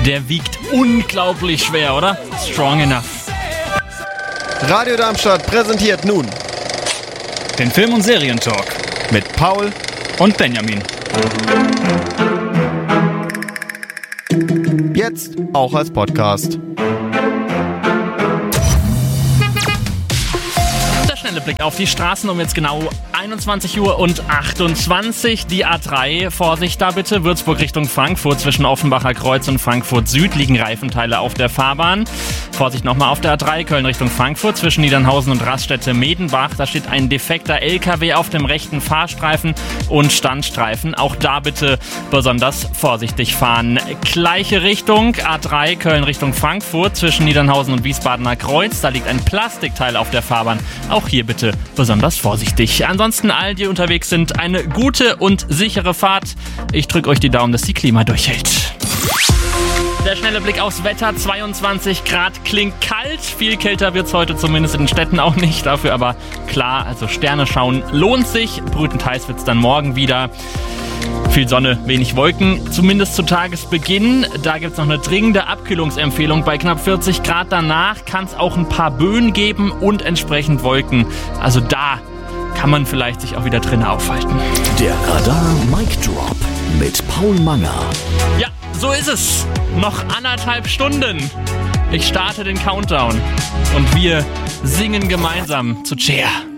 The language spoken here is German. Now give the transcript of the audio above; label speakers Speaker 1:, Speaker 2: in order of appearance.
Speaker 1: Der wiegt unglaublich schwer, oder? Strong enough.
Speaker 2: Radio Darmstadt präsentiert nun
Speaker 1: Den Film- und Serientalk
Speaker 2: mit Paul
Speaker 1: und Benjamin.
Speaker 2: Jetzt auch als Podcast.
Speaker 1: Der schnelle Blick auf die Straßen um jetzt genau 21:28 Uhr. Die A3, Vorsicht da bitte, Würzburg Richtung Frankfurt, zwischen Offenbacher Kreuz und Frankfurt Süd liegen Reifenteile auf der Fahrbahn. Vorsicht nochmal auf der A3, Köln Richtung Frankfurt, zwischen Niedernhausen und Raststätte Medenbach. Da steht ein defekter LKW auf dem rechten Fahrstreifen und Standstreifen. Auch da bitte besonders vorsichtig fahren. Gleiche Richtung, A3, Köln Richtung Frankfurt, zwischen Niedernhausen und Wiesbadener Kreuz. Da liegt ein Plastikteil auf der Fahrbahn. Auch hier bitte besonders vorsichtig. Ansonsten allen, die unterwegs sind, eine gute und sichere Fahrt. Ich drücke euch die Daumen, dass die Klima durchhält. Der schnelle Blick aufs Wetter, 22 Grad, klingt kalt. Viel kälter wird es heute zumindest in den Städten auch nicht. Dafür aber klar, also Sterne schauen lohnt sich. Brütend heiß wird es dann morgen wieder. Viel Sonne, wenig Wolken, zumindest zu Tagesbeginn. Da gibt es noch eine dringende Abkühlungsempfehlung. Bei knapp 40 Grad danach kann es auch ein paar Böen geben und entsprechend Wolken. Also da kann man vielleicht sich auch wieder drinnen aufhalten.
Speaker 3: Der Radar Mic Drop mit Paul Manger.
Speaker 1: Ja, so ist es. Noch 1,5 Stunden. Ich starte den Countdown und wir singen gemeinsam zu Cheer.